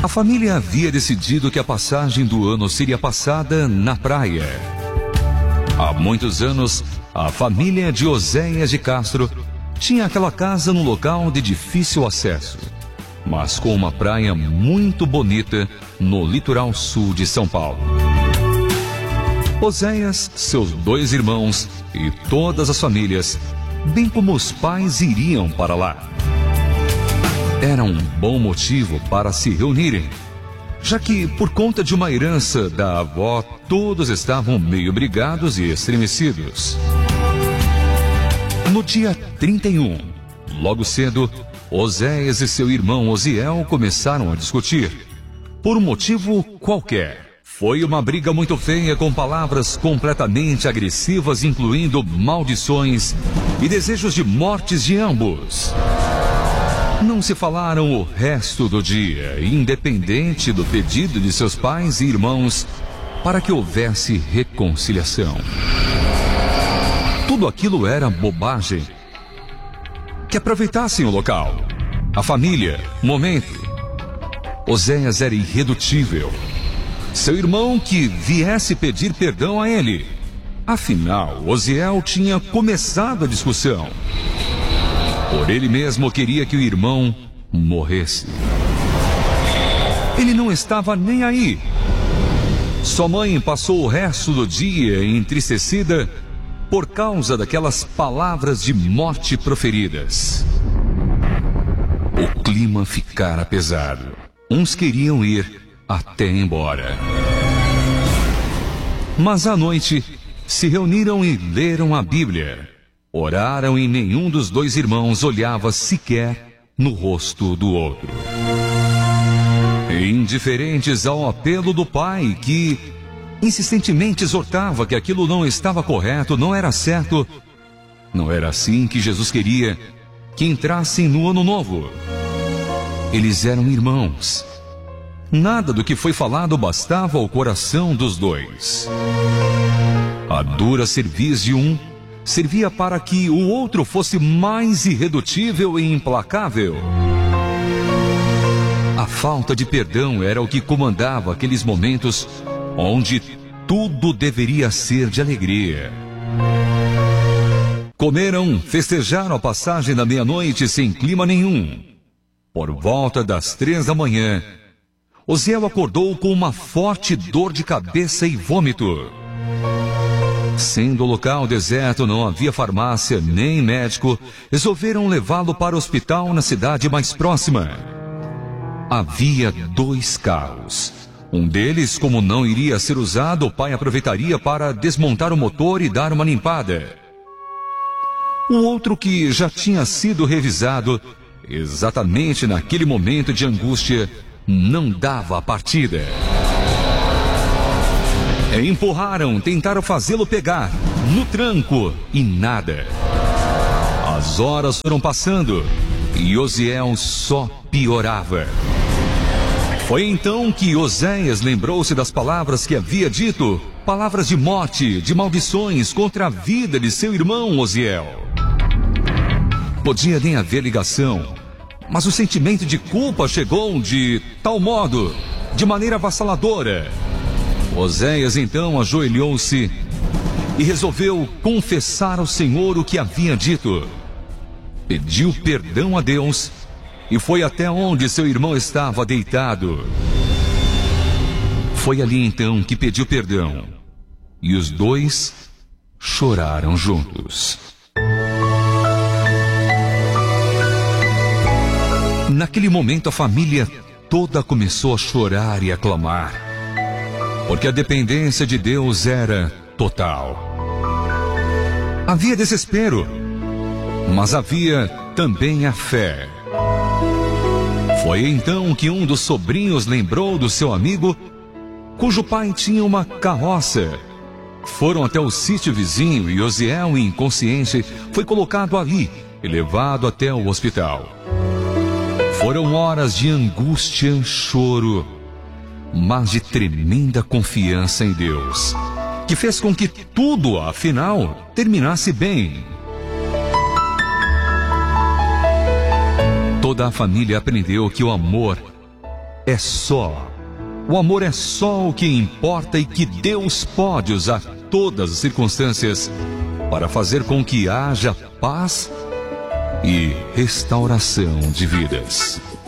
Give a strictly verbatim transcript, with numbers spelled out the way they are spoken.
A família havia decidido que a passagem do ano seria passada na praia. Há muitos anos, a família de Oséias de Castro tinha aquela casa num local de difícil acesso, mas com uma praia muito bonita no litoral sul de São Paulo. Oséias, seus dois irmãos e todas as famílias, bem como os pais, iriam para lá. Era um bom motivo para se reunirem, já que, por conta de uma herança da avó, todos estavam meio brigados e estremecidos. No dia trinta e um, logo cedo, Oséias e seu irmão Osiel começaram a discutir. Por um motivo qualquer. Foi uma briga muito feia, com palavras completamente agressivas, incluindo maldições e desejos de mortes de ambos. Não se falaram o resto do dia, independente do pedido de seus pais e irmãos para que houvesse reconciliação. Tudo aquilo era bobagem. Que aproveitassem o local, a família, o momento. Oséias era irredutível. Seu irmão que viesse pedir perdão a ele. Afinal, Osiel tinha começado a discussão. Por ele mesmo queria que o irmão morresse. Ele não estava nem aí. Sua mãe passou o resto do dia entristecida por causa daquelas palavras de morte proferidas. O clima ficara pesado. Uns queriam ir até embora. Mas à noite se reuniram e leram a Bíblia. Oraram e nenhum dos dois irmãos olhava sequer no rosto do outro. Indiferentes ao apelo do pai, que insistentemente exortava que aquilo não estava correto, não era certo, não era assim que Jesus queria que entrassem no ano novo. Eles eram irmãos. Nada do que foi falado bastava ao coração dos dois. A dura cerviz de um servia para que o outro fosse mais irredutível e implacável. A falta de perdão era o que comandava aqueles momentos onde tudo deveria ser de alegria. Comeram, festejaram a passagem da meia-noite sem clima nenhum. Por volta das três da manhã, Osiel acordou com uma forte dor de cabeça e vômito. Sendo o local deserto, não havia farmácia nem médico, resolveram levá-lo para o hospital na cidade mais próxima. Havia dois carros. Um deles, como não iria ser usado, o pai aproveitaria para desmontar o motor e dar uma limpada. O outro, que já tinha sido revisado, exatamente naquele momento de angústia, não dava a partida. Empurraram, tentaram fazê-lo pegar, no tranco, e nada. As horas foram passando, e Osiel só piorava. Foi então que Oséias lembrou-se das palavras que havia dito, palavras de morte, de maldições contra a vida de seu irmão Osiel. Podia nem haver ligação, mas o sentimento de culpa chegou de tal modo, de maneira avassaladora. Oséias então ajoelhou-se e resolveu confessar ao Senhor o que havia dito. Pediu perdão a Deus e foi até onde seu irmão estava deitado. Foi ali então que pediu perdão, e os dois choraram juntos. Naquele momento a família toda começou a chorar e a clamar, porque a dependência de Deus era total. Havia desespero, mas havia também a fé. Foi então que um dos sobrinhos lembrou do seu amigo, cujo pai tinha uma carroça. Foram até o sítio vizinho e Osiel, inconsciente, foi colocado ali e levado até o hospital. Foram horas de angústia, choro, mas de tremenda confiança em Deus, que fez com que tudo, afinal, terminasse bem. Toda a família aprendeu que o amor é só. O amor é só o que importa e que Deus pode usar todas as circunstâncias para fazer com que haja paz e restauração de vidas.